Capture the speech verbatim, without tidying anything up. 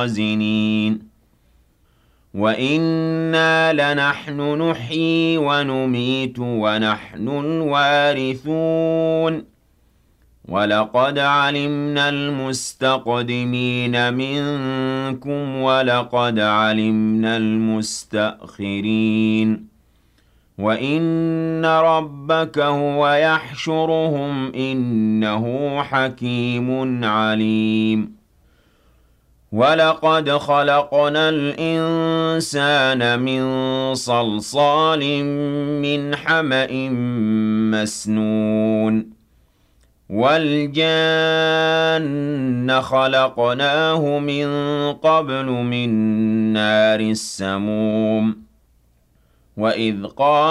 الْخَازِنِينَ وَإِنَّا لَنَحْنُ نُحْيِي وَنُمِيتُ وَنَحْنُ الْوَارِثُونَ وَلَقَدْ عَلِمْنَا الْمُسْتَقْدِمِينَ مِنكُمْ وَلَقَدْ عَلِمْنَا الْمُسْتَأْخِرِينَ وَإِنَّ رَبَّكَ هُوَ يَحْشُرُهُمْ إِنَّهُ حَكِيمٌ عَلِيمٌ وَلَقَدْ خَلَقْنَا الْإِنسَانَ مِنْ صَلْصَالٍ مِنْ حَمَإٍ مَسْنُونٍ وَالْجَانَّ خَلَقْنَاهُ مِنْ قَبْلُ مِنْ نَارِ السَّمُومِ وَإِذْ قَالَ